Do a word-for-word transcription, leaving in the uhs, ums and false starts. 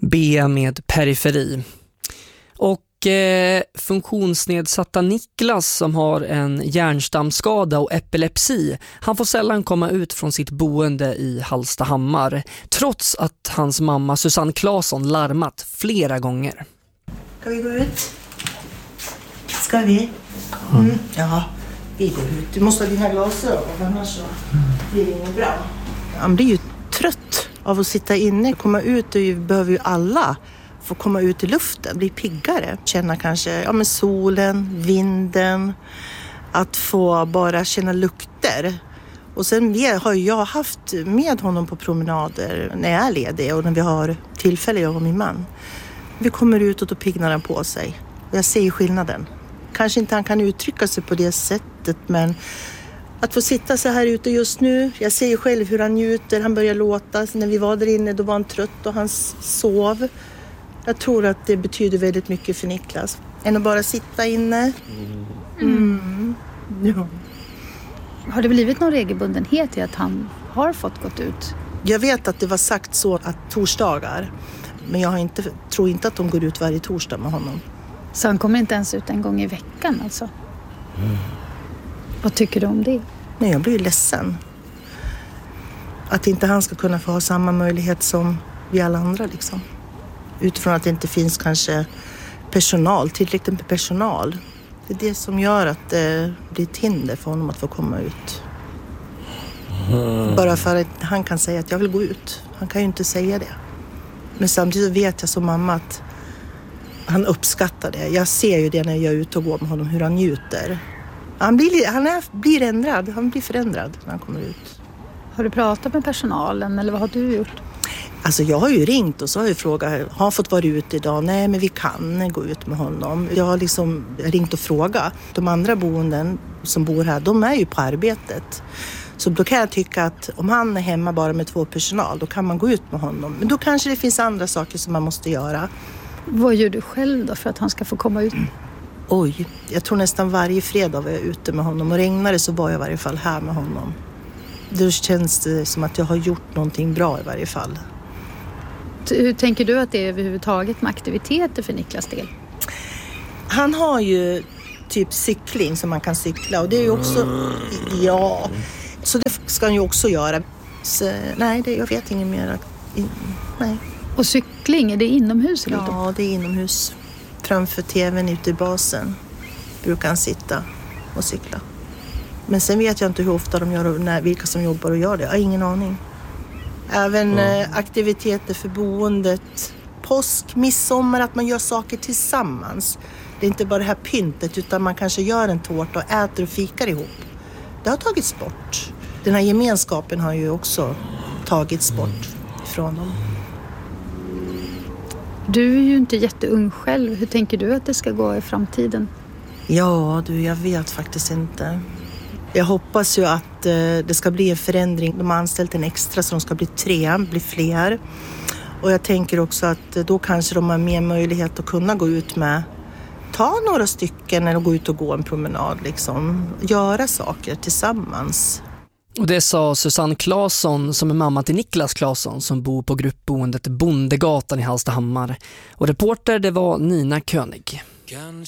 B med periferi. Och eh, funktionsnedsatta Niklas som har en hjärnstamskada och epilepsi, han får sällan komma ut från sitt boende i Hallstahammar trots att hans mamma Susanne Claesson larmat flera gånger. Ska vi gå ut? Ska vi? Mm. Ja, vi går ut. Du måste ha dina glasögon, annars så blir det inget bra. Han blir ju trött av att sitta inne. Komma ut, och behöver ju alla få komma ut i luften, bli piggare. Känna kanske ja, men solen, vinden, att få bara känna lukter. Och sen har jag haft med honom på promenader när jag är ledig och när vi har tillfälle, jag och min man. Vi kommer ut och då piggnar han på sig. Jag ser skillnaden. Kanske inte han kan uttrycka sig på det sättet, men att få sitta så här ute just nu. Jag ser ju själv hur han njuter. Han börjar låta. När vi var där inne då var han trött och han sov. Jag tror att det betyder väldigt mycket för Niklas. Än att bara sitta inne. Mm. Ja. Har det blivit någon regelbundenhet i att han har fått gått ut? Jag vet att det var sagt så att torsdagar. Men jag har inte, tror inte att de går ut varje torsdag med honom. Så han kommer inte ens ut en gång i veckan alltså? Mm. Vad tycker du om det? Nej, jag blir ju ledsen. Att inte han ska kunna få ha samma möjlighet som vi alla andra liksom. Utifrån att det inte finns kanske personal, tillräckligt med personal. Det är det som gör att det blir ett hinder för honom att få komma ut. Mm. Bara för att han kan säga att jag vill gå ut. Han kan ju inte säga det. Men samtidigt vet jag som mamma att han uppskattar det. Jag ser ju det när jag är ute och går med honom, hur han njuter. Han blir, han är, blir ändrad, han blir förändrad när han kommer ut. Har du pratat med personalen eller vad har du gjort? Alltså jag har ju ringt och så har jag frågat, har han fått vara ute idag? Nej, men vi kan gå ut med honom. Jag har liksom ringt och frågat. De andra boenden som bor här, de är ju på arbetet. Så då kan jag tycka att om han är hemma bara med två personal, då kan man gå ut med honom. Men då kanske det finns andra saker som man måste göra. Vad gör du själv då för att han ska få komma ut? Mm. Oj, jag tror nästan varje fredag var jag ute med honom. Och regnade så var jag i varje fall här med honom. Då känns det som att jag har gjort någonting bra i varje fall. Hur tänker du att det är överhuvudtaget med aktiviteter för Niklas del? Han har ju typ cykling som man kan cykla. Och det är ju också, ja, så det ska han ju också göra. Så, nej, det, jag vet inget mer. Nej. Och cykling, är det inomhus? Eller ja, det är inomhus. Framför tvn ute i basen brukar han sitta och cykla. Men sen vet jag inte hur ofta de gör och när, vilka som jobbar och gör det. Jag har ingen aning. Även mm. eh, aktiviteter för boendet. Påsk, midsommar, att man gör saker tillsammans. Det är inte bara det här pyntet utan man kanske gör en tårta och äter och fikar ihop. Det har tagits bort. Den här gemenskapen har ju också tagits bort från dem. Du är ju inte jätteung själv. Hur tänker du att det ska gå i framtiden? Ja, du, jag vet faktiskt inte. Jag hoppas ju att eh, det ska bli en förändring. De har anställt en extra så de ska bli tre, bli fler. Och jag tänker också att eh, då kanske de har mer möjlighet att kunna gå ut med, ta några stycken eller gå ut och gå en promenad liksom. Göra saker tillsammans. Och det sa Susanne Claesson som är mamma till Niklas Claesson som bor på gruppboendet Bondegatan i Hallstahammar. Och reporter det var Nina König.